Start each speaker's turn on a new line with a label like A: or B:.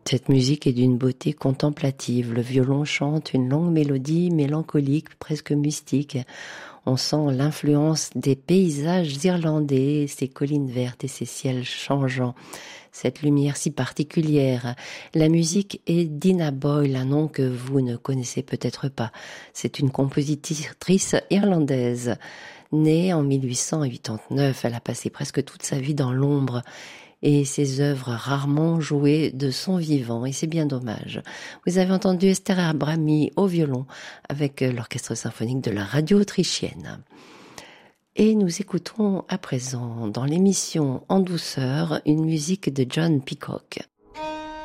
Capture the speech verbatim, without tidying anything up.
A: Cette musique est d'une beauté contemplative. Le violon chante une longue mélodie mélancolique, presque mystique. On sent l'influence des paysages irlandais, ces collines vertes et ces ciels changeants. Cette lumière si particulière. La musique est d'Ina Boyle, un nom que vous ne connaissez peut-être pas. C'est une compositrice irlandaise. Née en mille huit cent quatre-vingt-neuf, elle a passé presque toute sa vie dans l'ombre et ses œuvres rarement jouées de son vivant, et c'est bien dommage. Vous avez entendu Esther Abrami au violon avec l'orchestre symphonique de la radio autrichienne. Et nous écoutons à présent dans l'émission En douceur une musique de John Peacock.